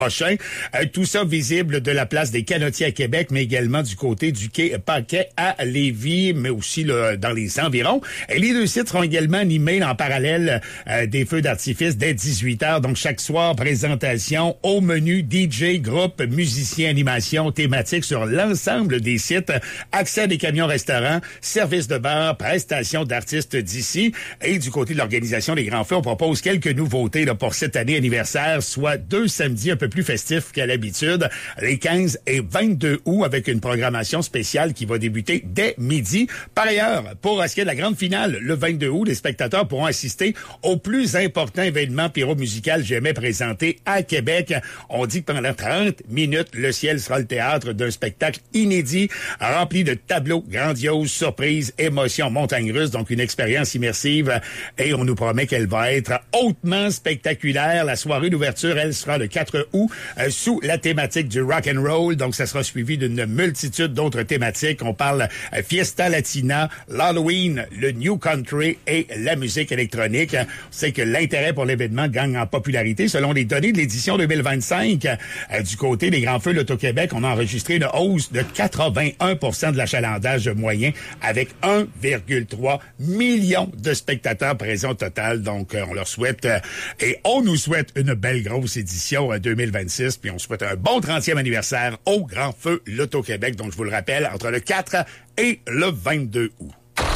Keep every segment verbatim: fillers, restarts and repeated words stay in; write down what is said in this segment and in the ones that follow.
prochain. Euh, tout ça visible de la place des Canotiers à Québec, mais également du côté du quai Paquet à Lévis, mais aussi là, dans les environs. Et les deux sites seront également animés en parallèle euh, des feux d'artifice dès dix-huit heures. Donc, chaque soir, présentation au menu D J, groupe, musiciens, animation, thématique sur l'ensemble des sites. Accès à des camions-restaurants, services de bar, prestations d'artistes d'ici. Et du côté de l'organisation des Grands Feux, on propose quelques nouveautés là, pour cette année anniversaire, soit deux samedis un peu plus festifs qu'à l'habitude, les quinze et vingt-deux août, avec une programmation spéciale qui va débuter dès midi. Par ailleurs, pour ce qui est de la grande finale, le vingt-deux août, les spectateurs pourront assister au plus important événement pyro-musical jamais présenté à Québec. On dit que pendant trente minutes, le ciel sera le théâtre d'un spectacle inédit, rempli de tableaux grandioses, surprises, émotions, montagnes russes, donc une expérience immersive. Et on nous promet qu'elle va être hautement spectaculaire. La soirée d'ouverture, elle sera le quatre août, euh, sous la thématique du rock and roll. Donc, ça sera suivi d'une multitude d'autres thématiques. On parle euh, Fiesta Latina, l'Halloween, le New Country et la musique électronique. On sait que l'intérêt pour l'événement gagne en popularité. Selon les données de l'édition deux mille vingt-cinq, euh, du côté des Grands Feux l'Auto-Québec, on a enregistré une hausse de quatre-vingt-un pour cent de l'achalandage moyen avec un virgule trois million de spectateurs présents au total. Donc, euh, on leur souhaite euh, et on nous souhaite une belle grosse édition deux mille vingt-six, puis on souhaite un bon trentième anniversaire au Grand Feu l'Auto-Québec. Donc, je vous le rappelle, entre le quatre et le vingt-deux août.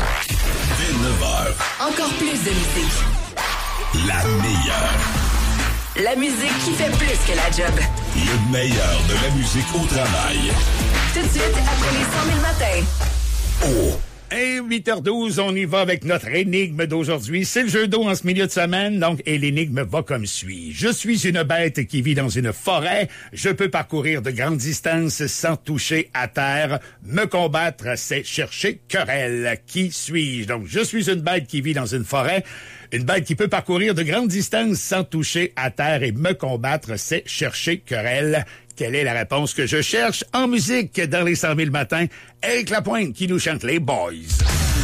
Dès neuf heures. Encore plus de musique. La meilleure. La musique qui fait plus que la job. Le meilleur de la musique au travail. Tout de suite, après les cent mille matins. Oh! Et huit heures douze, on y va avec notre énigme d'aujourd'hui. C'est le jeu d'eau en ce milieu de semaine, donc, et l'énigme va comme suit. Je suis une bête qui vit dans une forêt. Je peux parcourir de grandes distances sans toucher à terre. Me combattre, c'est chercher querelle. Qui suis-je? Donc, je suis une bête qui vit dans une forêt. Une bête qui peut parcourir de grandes distances sans toucher à terre et me combattre, c'est chercher querelle. Quelle est la réponse que je cherche en musique dans les cent mille matins? Éric Lapointe qui nous chante les Boys.